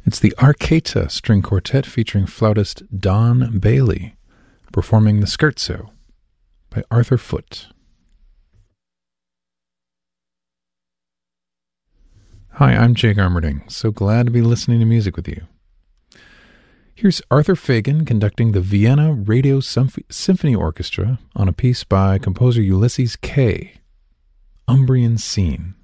It's the Arcata String Quartet featuring flautist Don Bailey, performing the Scherzo by Arthur Foote. Hi, I'm Jay Garmerding. So glad to be listening to music with you. Here's Arthur Fagan conducting the Vienna Radio Symphony Orchestra on a piece by composer Ulysses Kay, Umbrian Scene.